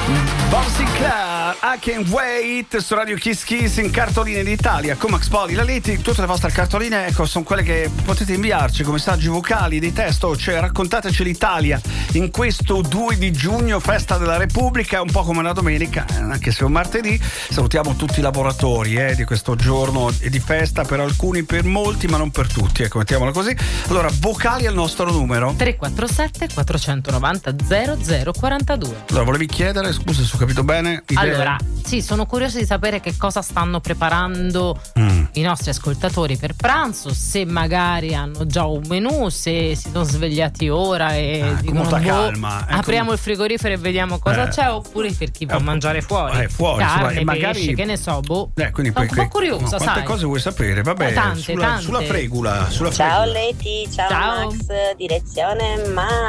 Bob Sinclair, I Can't Wait su Radio Kiss Kiss in cartoline d'Italia con Max Poli, la Leti. Tutte le vostre cartoline, ecco, sono quelle che potete inviarci come messaggi vocali, dei testo, cioè raccontateci l'Italia in questo 2 di giugno, festa della Repubblica, un po' come la domenica, anche se è un martedì. Salutiamo tutti i lavoratori di questo giorno di festa, per alcuni, per molti, ma non per tutti, ecco, mettiamola così. Allora, vocali al nostro numero 347 490 0042. Allora, volevi chiedere, scusa se ho capito bene, allora, sì, sono curiosa di sapere che cosa stanno preparando i nostri ascoltatori per pranzo, se magari hanno già un menù, se si sono svegliati ora e dicono calma, apriamo il frigorifero e vediamo cosa c'è, oppure per chi va a mangiare fuori, insomma, carne, magari, pesce, che ne so, quindi sono un po' curiosa, quante sai, cose vuoi sapere? Vabbè, tante. Sulla fregola, ciao Leti, ciao Max, direzione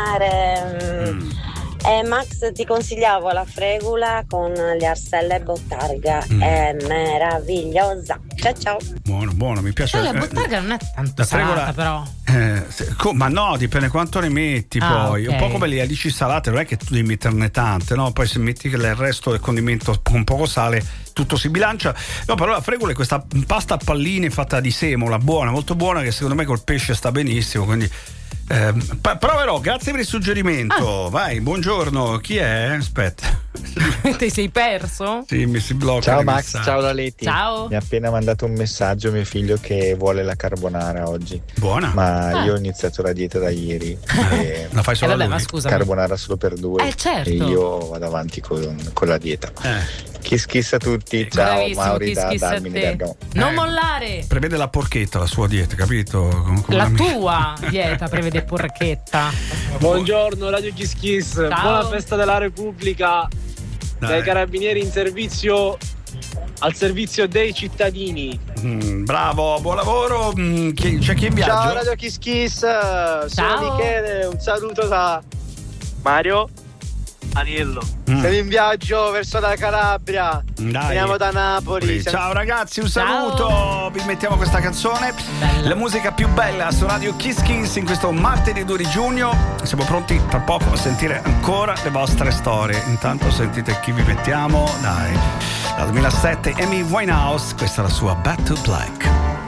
mare. Max, ti consigliavo la fregola con le arselle e bottarga, è meravigliosa. Ciao. Buono, mi piace. La bottarga non è tanto salata, però. Ma no, dipende quanto ne metti poi. Okay. Un po' come le alici salate, non è che tu devi metterne tante, no? Poi se metti il resto del condimento con poco sale, tutto si bilancia. No, però la fregola è questa pasta a palline fatta di semola, buona, molto buona, che secondo me col pesce sta benissimo, quindi proverò, grazie per il suggerimento. Vai, buongiorno, chi è? Aspetta. Ti sei perso? Sì, mi si blocca. Ciao Max, ciao la Leti. Ciao. Mi ha appena mandato un messaggio mio figlio che vuole la carbonara oggi. Buona. Ma io ho iniziato la dieta da ieri. La fai solo ma scusa. Carbonara solo per 2. Certo. E io vado avanti con la dieta. Kiss a tutti. Ciao bravissimo, Mauri da kiss a Dalmine te. Bergamo. Non mollare. Prevede la porchetta la sua dieta, capito? La tua dieta prevede porchetta. Buongiorno Radio Kiss Kiss. Buona festa della Repubblica. Dai carabinieri in servizio, al servizio dei cittadini. Bravo, buon lavoro. C'è chi in viaggio? Ciao Radio Kiss Kiss. Sono Michele, un saluto da Mario, Aniello. Siamo in viaggio verso la Calabria. Veniamo da Napoli. Ciao ragazzi, un saluto. Vi mettiamo questa canzone, la musica più bella su Radio Kiss Kiss in questo martedì 2 di giugno. Siamo pronti tra poco a sentire ancora le vostre storie. Intanto sentite chi vi mettiamo. Dal 2007 Amy Winehouse, questa è la sua Back to Black.